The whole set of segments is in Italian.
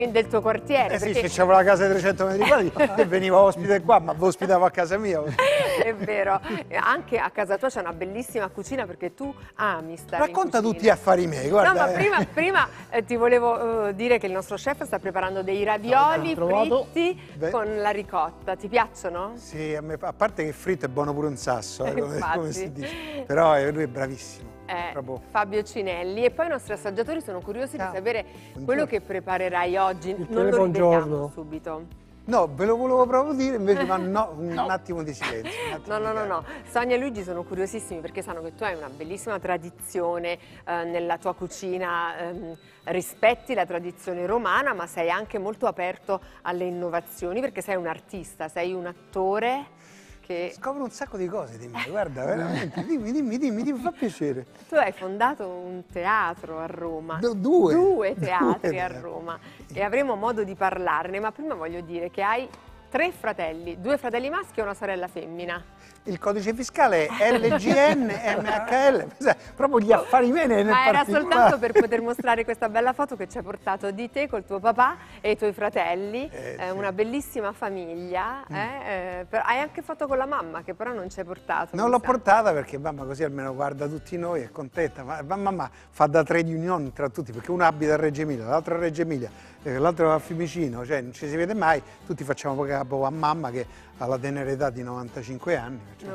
del tuo quartiere. Sì, perché... se c'avevo la casa di 300 metri quadrati, veniva ospite qua, ma ospitavo a casa mia. È vero, anche a casa tua c'è una bellissima cucina perché tu ami stare Racconta in cucina. tutti gli affari miei, guarda. No, ma prima ti volevo dire che il nostro chef sta preparando dei ravioli fritti con la ricotta. Ti piacciono? Sì, a parte che fritto è buono pure un sasso, come si dice. Però lui è bravissimo. Fabio Cinelli. E poi i nostri assaggiatori sono curiosi di sapere quello che preparerai oggi. Non lo riveliamo subito. No, ve lo volevo proprio dire, invece ma no, un attimo di silenzio. No. Sonia e Luigi sono curiosissimi perché sanno che tu hai una bellissima tradizione nella tua cucina, rispetti la tradizione romana, ma sei anche molto aperto alle innovazioni perché sei un artista, sei un attore. Scopro un sacco di cose di me, guarda, veramente, dimmi, fa piacere. Tu hai fondato un teatro a Roma, due teatri a Roma, e avremo modo di parlarne, ma prima voglio dire che hai 3 fratelli, 2 fratelli maschi e una sorella femmina. Il codice fiscale è LGN, MHL, proprio gli affari miei nel Ma era particolare. soltanto per poter mostrare questa bella foto che ci ha portato di te col tuo papà e i tuoi fratelli, una bellissima famiglia. Hai anche foto con la mamma che però non ci hai portato. Non l'ho portata perché mamma così almeno guarda tutti noi, è contenta, ma mamma fa da trade union tra tutti perché uno abita a Reggio Emilia, l'altro a Reggio Emilia, l'altro a Fiumicino, cioè non ci si vede mai, tutti facciamo capo a mamma che ha la tenera età di 95 anni.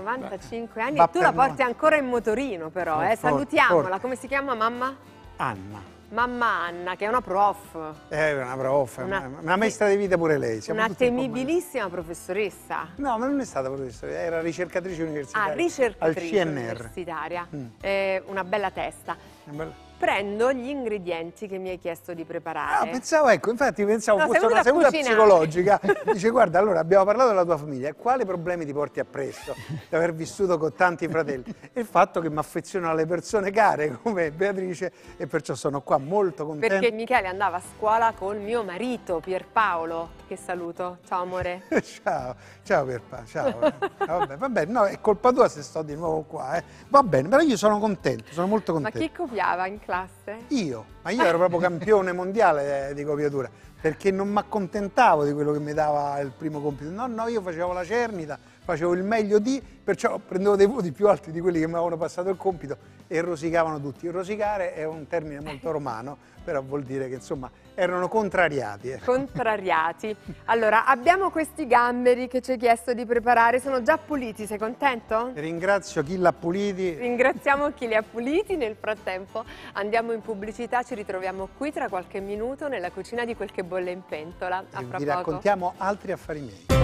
95 anni e tu la porti ancora in motorino però, salutiamola, come si chiama mamma? Anna. Mamma Anna, che è una prof. È una prof, una maestra di vita pure lei. Una temibilissima professoressa. No, ma non è stata professoressa, era ricercatrice universitaria. Ricercatrice al CNR. Universitaria. Una bella testa. Prendo gli ingredienti che mi hai chiesto di preparare. Pensavo fosse una seduta psicologica. Dice, guarda, allora abbiamo parlato della tua famiglia, quali problemi ti porti appresso di aver vissuto con tanti fratelli? E il fatto che mi affeziono alle persone care come Beatrice e perciò sono qua molto contento. Perché Michele andava a scuola con mio marito Pierpaolo, che saluto. Ciao amore. Ciao Pierpaolo, ciao. Vabbè, no, è colpa tua se sto di nuovo qua. Va bene, però io sono contento, sono molto contento. Ma chi copiava in classe? Io ero proprio campione mondiale di copiatura, perché non mi accontentavo di quello che mi dava il primo compito. No, io facevo la cernita, facevo il meglio perciò prendevo dei voti più alti di quelli che mi avevano passato il compito e rosicavano tutti. Rosicare è un termine molto romano, però vuol dire che insomma erano contrariati. Contrariati. Allora, abbiamo questi gamberi che ci hai chiesto di preparare, sono già puliti, sei contento? Ringrazio chi l'ha puliti. Ringraziamo chi li ha puliti, nel frattempo andiamo in pubblicità, ci ritroviamo qui tra qualche minuto nella cucina di Quel che bolle in pentola. A fra Vi poco. raccontiamo altri affari miei.